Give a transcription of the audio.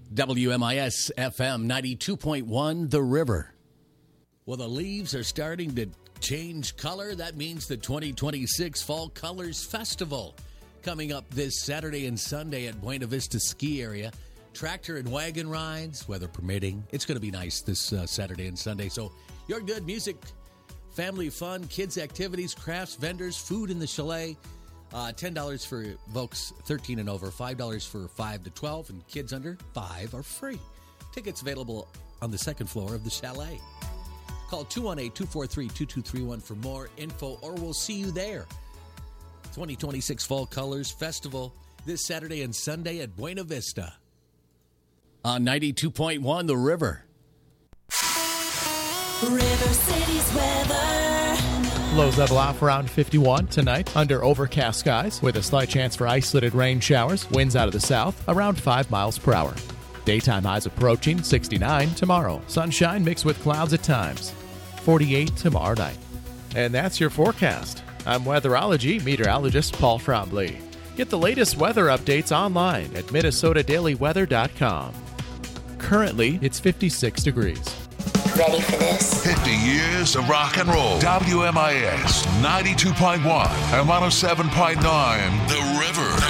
WMIS FM 92.1, The River. Well, the leaves are starting to change color. That means the 2026 Fall Colors Festival coming up this Saturday and Sunday at Buena Vista Ski Area. Tractor and wagon rides, weather permitting. It's going to be nice this Saturday and Sunday. So you're good music, family fun, kids activities, crafts, vendors, food in the chalet. $10 for folks 13 and over, $5 for 5 to 12, and kids under 5 are free. Tickets available on the second floor of the chalet. Call 218-243-2231 for more info, or we'll see you there. 2026 Fall Colors Festival this Saturday and Sunday at Buena Vista. On 92.1, The River. River City's weather. Lows level off around 51 tonight under overcast skies with a slight chance for isolated rain showers. Winds out of the south around 5 miles per hour. Daytime highs approaching 69 tomorrow. Sunshine mixed with clouds at times. 48 tomorrow night. And that's your forecast. I'm weatherology meteorologist Paul Trombley. Get the latest weather updates online at minnesotadailyweather.com. Currently, it's 56 degrees. Ready for this? 50 years of rock and roll. WMIS 92.1 and 107.9. The River.